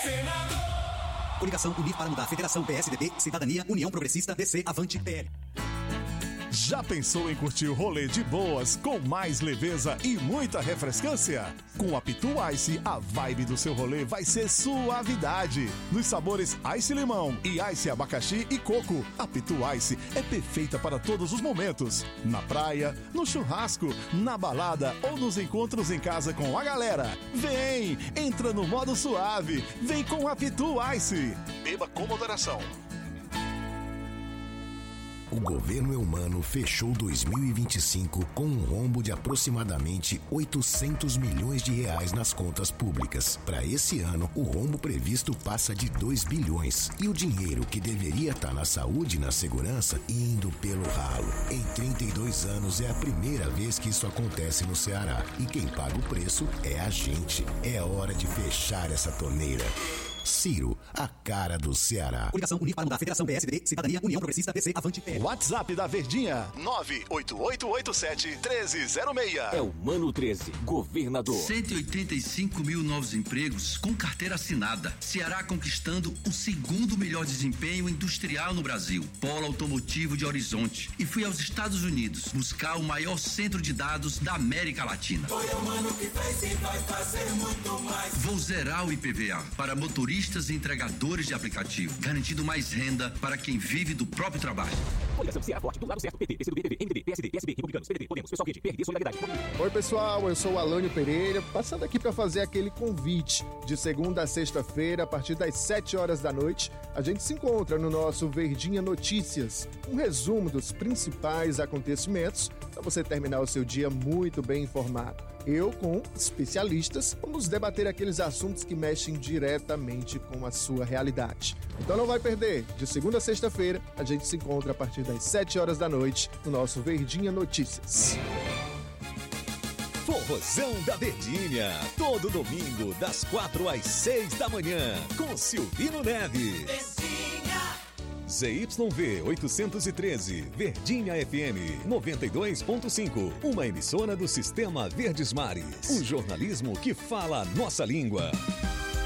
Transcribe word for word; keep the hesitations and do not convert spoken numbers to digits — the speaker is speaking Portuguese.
senador. Coligação Unir para Mudar, Federação P S D B, Cidadania, União Progressista, D C, Avante, P L. Já pensou em curtir o rolê de boas, com mais leveza e muita refrescância? Com a Pitu Ice, a vibe do seu rolê vai ser suavidade. Nos sabores Ice Limão e Ice Abacaxi e Coco, a Pitu Ice é perfeita para todos os momentos. Na praia, no churrasco, na balada ou nos encontros em casa com a galera. Vem, entra no modo suave, vem com a Pitu Ice. Beba com moderação. O governo Eumano fechou dois mil e vinte e cinco com um rombo de aproximadamente oitocentos milhões de reais nas contas públicas. Para esse ano, o rombo previsto passa de dois bilhões. E o dinheiro que deveria estar na saúde e na segurança indo pelo ralo. Em trinta e dois anos é a primeira vez que isso acontece no Ceará. E quem paga o preço é a gente. É hora de fechar essa torneira. Ciro, a cara do Ceará. Coligação Unir para Mudar, Federação P S D B, Cidadania, União Progressista, D C, Avante, P L. WhatsApp da Verdinha, nove oito oito oito sete um três zero seis. É o Mano treze, governador. cento e oitenta e cinco mil novos empregos com carteira assinada. Ceará conquistando o segundo melhor desempenho industrial no Brasil. Polo automotivo de Horizonte. E fui aos Estados Unidos buscar o maior centro de dados da América Latina. Foi o Mano que fez e vai fazer muito mais. Vou zerar o I P V A para motoristas e entregadores de aplicativo, garantindo mais renda para quem vive do próprio trabalho. Coligação Ceará Forte, do lado certo, P T, P C do B, P V, M D B, P S D, P S B, Republicanos, P D T, Podemos, Pessoal Quente, P R D, Solidariedade. Oi pessoal, eu sou o Alânio Pereira, passando aqui para fazer aquele convite. De segunda a sexta-feira, a partir das sete horas da noite, a gente se encontra no nosso Verdinha Notícias, um resumo dos principais acontecimentos para você terminar o seu dia muito bem informado. Eu, com especialistas, vamos debater aqueles assuntos que mexem diretamente com a sua realidade. Então não vai perder, de segunda a sexta-feira, a gente se encontra a partir das sete horas da noite no nosso Verdinha Notícias. Forrozão da Verdinha, todo domingo, das quatro às seis da manhã, com Silvino Neves. Verdinha. Z Y V oitocentos e treze, Verdinha F M noventa e dois ponto cinco, uma emissora do Sistema Verdes Mares. Um jornalismo que fala a nossa língua.